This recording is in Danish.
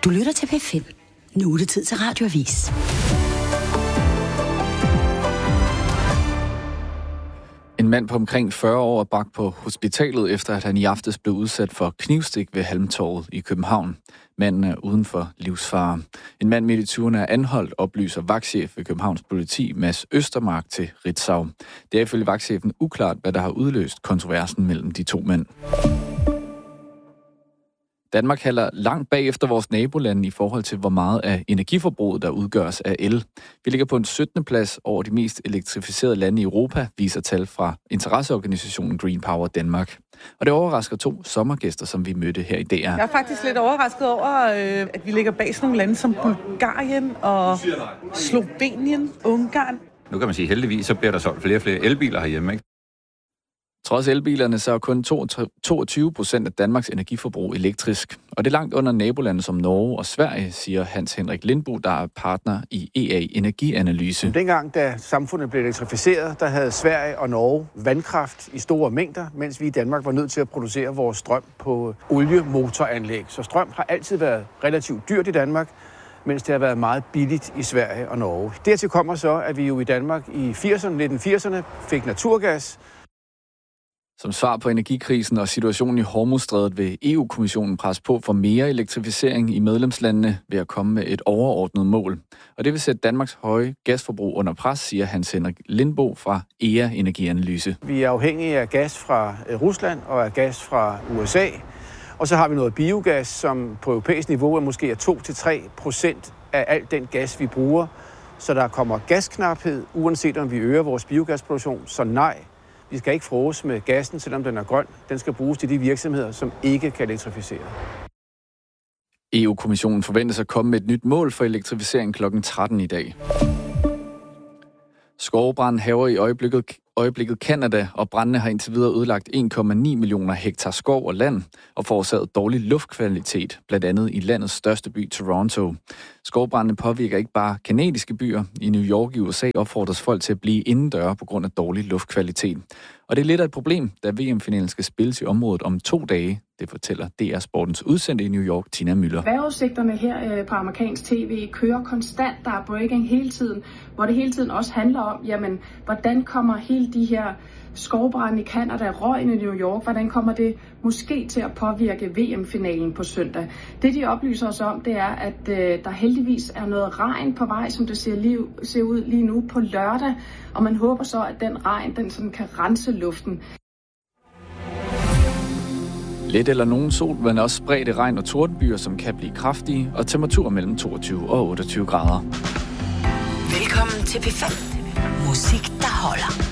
Du lytter til P5. Nu er det tid til Radioavis. En mand på omkring 40 år er bragt på hospitalet, efter at han i aftes blev udsat for knivstik ved Halmtorvet i København. Manden er uden for livsfare. En mand midt i 20'erne er anholdt, oplyser vagtchef ved Københavns politi, Mads Østermark, til Ritzau. Det er ifølge vagtchefen uklart, hvad der har udløst kontroversen mellem de to mænd. Danmark halter langt bag efter vores nabolande i forhold til, hvor meget af energiforbruget, der udgøres af el. Vi ligger på en 17. plads over de mest elektrificerede lande i Europa, viser tal fra interesseorganisationen Green Power Danmark. Og det overrasker to sommergæster, som vi mødte her i DR. Jeg er faktisk lidt overrasket over, at vi ligger bag sådan nogle lande som Bulgarien og Slovenien, Ungarn. Nu kan man sige, heldigvis så bliver der solgt flere og flere elbiler herhjemme, ikke? Trods elbilerne, så er kun 22% af Danmarks energiforbrug elektrisk. Og det er langt under nabolande som Norge og Sverige, siger Hans Henrik Lindbo, der er partner i EA Energianalyse. Dengang, da samfundet blev elektrificeret, der havde Sverige og Norge vandkraft i store mængder, mens vi i Danmark var nødt til at producere vores strøm på oliemotoranlæg. Så strøm har altid været relativt dyrt i Danmark, mens det har været meget billigt i Sverige og Norge. Dertil kommer så, at vi jo i Danmark i 1980'erne fik naturgas. Som svar på energikrisen og situationen i Hormuzstrædet vil EU-kommissionen presse på for mere elektrificering i medlemslandene ved at komme med et overordnet mål. Og det vil sætte Danmarks høje gasforbrug under pres, siger Hans Henrik Lindbo fra EA Energianalyse. Vi er afhængige af gas fra Rusland og af gas fra USA. Og så har vi noget biogas, som på europæisk niveau er måske 2-3% af al den gas, vi bruger. Så der kommer gasknaphed, uanset om vi øger vores biogasproduktion. Så nej, vi skal ikke fråse med gassen, selvom den er grøn. Den skal bruges til de virksomheder, som ikke kan elektrificere. EU-kommissionen forventes at komme med et nyt mål for elektrificering kl. 13 i dag. Skovbranden hærger i øjeblikket Canada, og brændene har indtil videre ødelagt 1,9 millioner hektar skov og land og forårsaget dårlig luftkvalitet, blandt andet i landets største by, Toronto. Skovbrændene påvirker ikke bare kanadiske byer. I New York i USA opfordres folk til at blive indendøre på grund af dårlig luftkvalitet. Og det er lidt af et problem, da VM-finalen skal spilles i området om 2 dage. Det fortæller DR Sportens udsendte i New York, Tina Müller. Vejrudsigterne her på amerikansk tv kører konstant. Der er breaking hele tiden, hvor det hele tiden også handler om, jamen, hvordan kommer hele de her skovbrænde i Canada, røgen i New York, hvordan kommer det måske til at påvirke VM-finalen på søndag? Det, de oplyser os om, det er, at der heldigvis er noget regn på vej, som det ser ud lige nu på lørdag, og man håber så, at den regn, den sådan kan rense luften. Lidt eller nogen sol, men også spredte regn og tordenbyer, som kan blive kraftige, og temperaturer mellem 22 og 28 grader. Velkommen til P5. Musik, der holder.